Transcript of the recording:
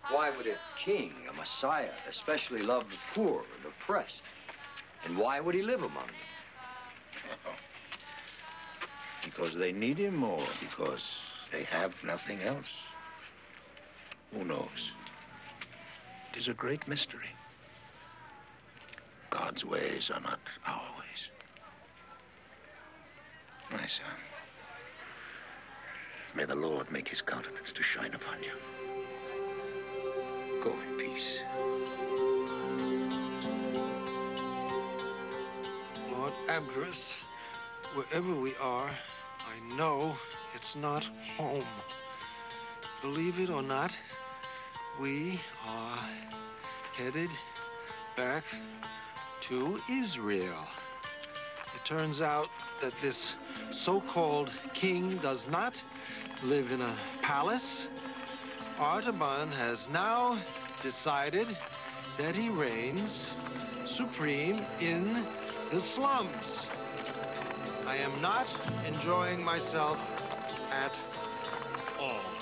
Why would a king, a messiah, especially love the poor and oppressed? And why would he live among them? Because they need him or because they have nothing else? Who knows? It is a great mystery. God's ways are not our ways. My son, may the Lord make his countenance to shine upon you. Go in peace. Lord Abgarus, wherever we are, I know it's not home. Believe it or not, we are headed back to Israel. It turns out that this so-called king does not live in a palace. Artaban has now decided that he reigns supreme in the slums. I am not enjoying myself at all.